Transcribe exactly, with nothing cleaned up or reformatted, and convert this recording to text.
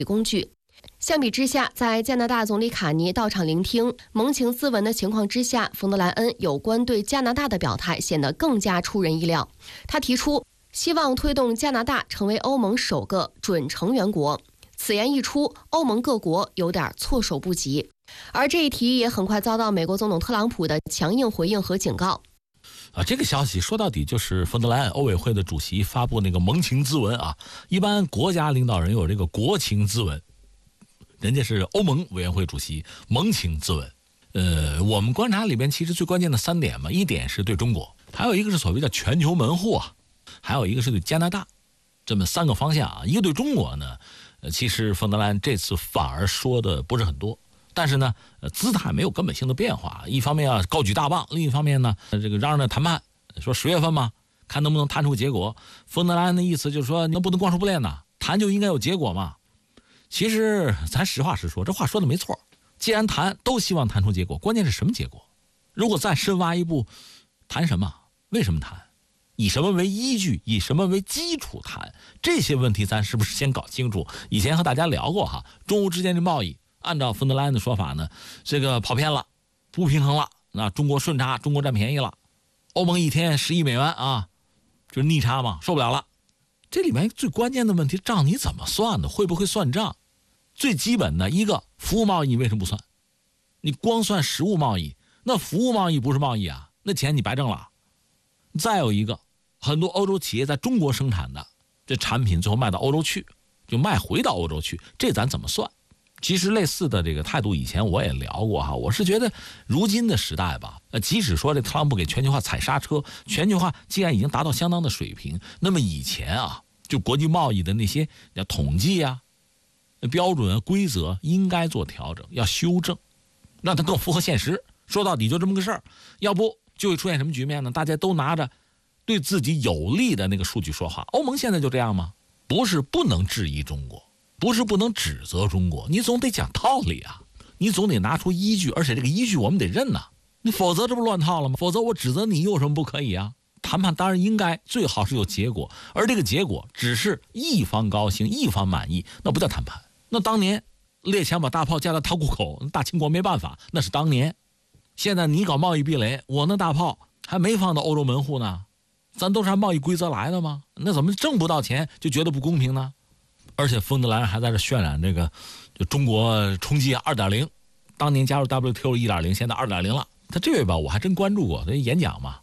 工具。相比之下，在加拿大总理卡尼到场聆听盟情咨文的情况之下，冯德莱恩有关对加拿大的表态显得更加出人意料。他提出希望推动加拿大成为欧盟首个准成员国。此言一出，欧盟各国有点措手不及。而这一提议也很快遭到美国总统特朗普的强硬回应和警告。 啊，这个消息说到底就是冯德莱恩欧委会的主席发布那个盟情咨文啊。一般国家领导人有这个国情咨文，人家是欧盟委员会主席盟情咨文。呃，我们观察里边其实最关键的三点嘛，一点是对中国，还有一个是所谓的全球门户啊，还有一个是对加拿大，这么三个方向啊。一个对中国呢，呃，其实冯德莱恩这次反而说的不是很多。但是呢，呃，姿态没有根本性的变化。一方面啊高举大棒，另一方面呢，这个嚷嚷着谈判，说十月份嘛，看能不能谈出结果。冯德莱恩的意思就是说，你不能光说不练呐，谈就应该有结果嘛。其实咱实话实说，这话说的没错。既然谈，都希望谈出结果，关键是什么结果？如果再深挖一步，谈什么？为什么谈？以什么为依据？以什么为基础谈？这些问题咱是不是先搞清楚？以前和大家聊过哈，中欧之间的贸易。按照冯德莱恩的说法呢，这个跑偏了，不平衡了，那中国顺差，中国占便宜了，欧盟一天十亿美元啊，就是逆差嘛，受不了了。这里面最关键的问题，账你怎么算的？会不会算账？最基本的一个，服务贸易你为什么不算？你光算实物贸易，那服务贸易不是贸易啊，那钱你白挣了。再有一个，很多欧洲企业在中国生产的这产品最后卖到欧洲去，就卖回到欧洲去，这咱怎么算？其实类似的这个态度以前我也聊过哈，我是觉得如今的时代吧，呃，即使说这特朗普给全球化踩刹车，全球化既然已经达到相当的水平，那么以前啊，就国际贸易的那些要统计啊、标准啊、规则应该做调整，要修正，让它更符合现实。说到底就这么个事儿，要不就会出现什么局面呢？大家都拿着对自己有利的那个数据说话。欧盟现在就这样吗？不是不能质疑中国。不是不能指责中国，你总得讲道理啊，你总得拿出依据，而且这个依据我们得认呐，你否则这不乱套了吗？否则我指责你有什么不可以啊？谈判当然应该最好是有结果，而这个结果只是一方高兴一方满意，那不叫谈判。那当年列强把大炮架到塔谷口，大清国没办法，那是当年。现在你搞贸易壁垒，我那大炮还没放到欧洲门户呢，咱都是按贸易规则来的吗？那怎么挣不到钱就觉得不公平呢？而且冯德莱恩还在这渲染这个，就中国冲击 二点零， 当年加入 W T O 一点零， 现在 二点零 了。他这位吧，我还真关注过他演讲嘛，